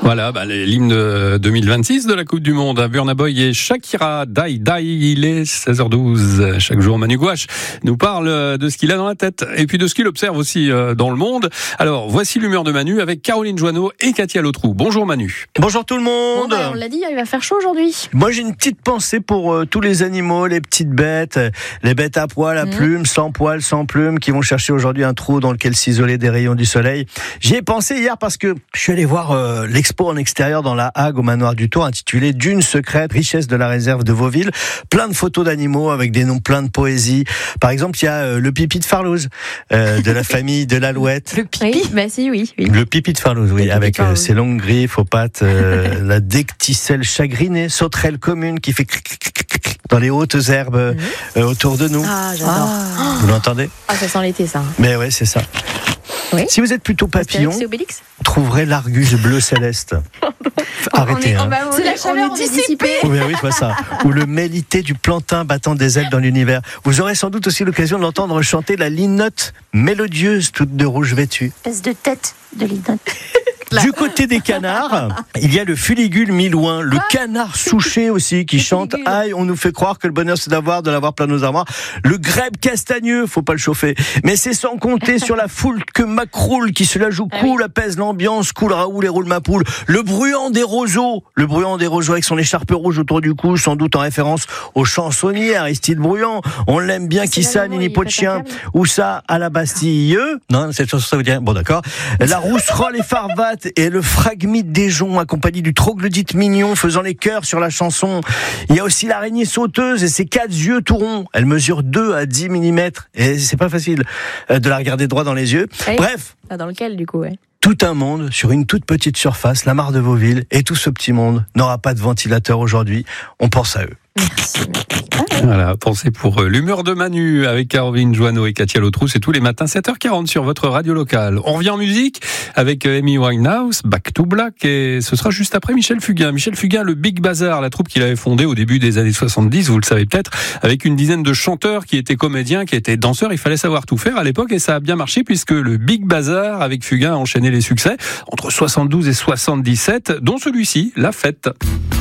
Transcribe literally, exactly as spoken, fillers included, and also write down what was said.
Voilà, bah, l'hymne deux mille vingt-six de la Coupe du Monde. Burna Boy et Shakira, Die Die, il est seize heures douze. Chaque jour, Manu Gouache nous parle de ce qu'il a dans la tête et puis de ce qu'il observe aussi dans le monde. Alors, voici l'humeur de Manu avec Caroline Joanneau et Katia Lotrou. Bonjour Manu. Bonjour tout le monde. Bon, bah, on l'a dit, il va faire chaud aujourd'hui. Moi, j'ai une petite pensée pour euh, tous les animaux, les petites bêtes, les bêtes à poil, à mmh. plumes, sans poil, sans plumes, qui vont chercher aujourd'hui un trou dans lequel s'isoler des rayons du soleil. J'y ai pensé hier parce que je suis allé voir euh, l'expo en extérieur dans la Hague au manoir du Tour intitulé Dunes secrètes, richesse de la réserve de Vauville. Plein de photos d'animaux avec des noms pleins de poésie. Par exemple, il y a euh, le pipi de Farlouz euh, de la famille de l'alouette. Le pipi oui, bah si, oui, oui. Le pipi de Farlouz, oui, avec euh, Farlouz. ses longues griffes aux pattes, euh, la decticelle chagrinée, sauterelle commune qui fait dans les hautes herbes mmh. euh, autour de nous. Ah, j'adore. Ah. Vous l'entendez ? Ah, ça sent l'été, ça. Mais ouais, c'est ça. Oui. Si vous êtes plutôt papillon, c'est Obélix ? vous trouverez l'argus bleu céleste. Arrêtez, est, hein. Bah, c'est la chaleur, on est dissipé. Oui, oui, c'est ça. Ou le mélité du plantain battant des ailes dans l'univers. Vous aurez sans doute aussi l'occasion de l'entendre chanter la linotte mélodieuse, toute de rouge vêtue. Espèce de tête de linotte. Du côté des canards, il y a le fuligule mi-loin, le canard souché aussi qui chante « Aïe, on nous fait croire que le bonheur c'est d'avoir, de l'avoir plein nos armoires ». Le grèbe castagneux, faut pas le chauffer. Mais c'est sans compter sur la foule que macroule qui se la joue cool, apaise l'ambiance, cool Raoul et roule ma poule. Le bruant des roseaux, le bruant des roseaux avec son écharpe rouge autour du cou, sans doute en référence au chansonnier Aristide Bruant. On l'aime bien, qui ça, Nini Pot de chien, ou ça, à la Bastille. Non, cette chanson ça veut dire, bon d'accord. La rousserolle et Farvat et le phragmite des joncs accompagné du troglodyte mignon faisant les chœurs sur la chanson. Il y a aussi l'araignée sauteuse et ses quatre yeux tout ronds. Elle mesure deux à dix millimètres et c'est pas facile de la regarder droit dans les yeux. Oui. Bref. Ah, dans lequel du coup, ouais. Tout un monde sur une toute petite surface, la mare de Vauville, et tout ce petit monde n'aura pas de ventilateur aujourd'hui. On pense à eux. Merci. Voilà, pensez pour l'humeur de Manu avec Caroline Joanneau et Katia Lotrou, c'est tous les matins sept heures quarante sur votre radio locale. On revient en musique avec Amy Winehouse, Back to Black, et ce sera juste après Michel Fugain. Michel Fugain, le Big Bazar, la troupe qu'il avait fondée au début des années soixante-dix, vous le savez peut-être, avec une dizaine de chanteurs qui étaient comédiens, qui étaient danseurs, il fallait savoir tout faire à l'époque et ça a bien marché puisque le Big Bazar avec Fugain a enchaîné les succès entre soixante-douze et soixante-dix-sept, dont celui-ci, La Fête.